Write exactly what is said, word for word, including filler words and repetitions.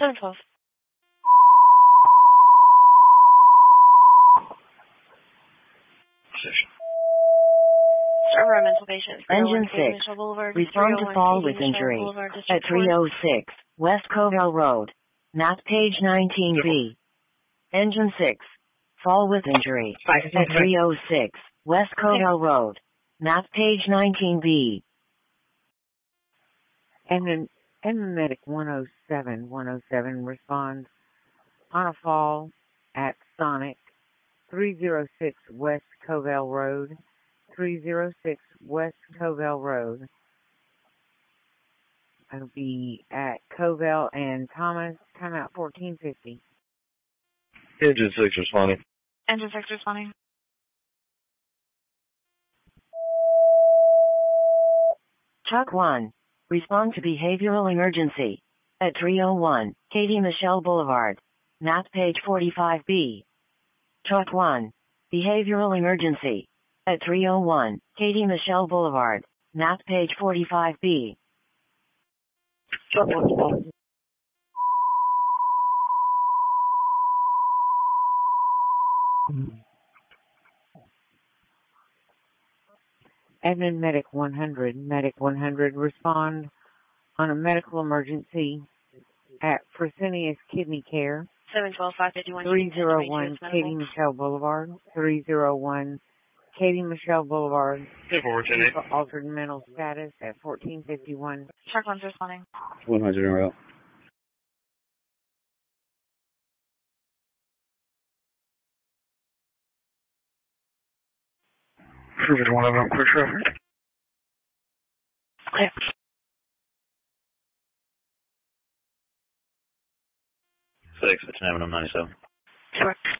seven twelve. Server mental patient. Engine six. Respond to fall with injury at three oh six West Covell Road. Map page nineteen B. Engine six. Fall with injury at three oh six West Covell Road. Map page nineteen B. And then and medic one oh seven one oh seven responds on a fall at Sonic three oh six West Covell Road. three oh six West Covell Road. It'll be at Covell and Thomas. Timeout fourteen fifty. Engine six responding. Engine six responding. Truck one. Respond to behavioral emergency at three oh one Katie Michelle Boulevard. Map page forty-five B. Truck one. Behavioral emergency at three oh one Katie Michelle Boulevard. Map page forty-five B. Truck one. Admin Medic one hundred, Medic one hundred, respond on a medical emergency at Fresenius Kidney Care. seven twelve five fifty-one. three oh one Katie Michelle Boulevard. three oh one Katie Michelle Boulevard. Altered mental status at fourteen fifty-one. Truck one's responding. one hundred en route. Cruiser one of them, quick traffic. Clear. Six, it's Avenue ninety-seven. Sure.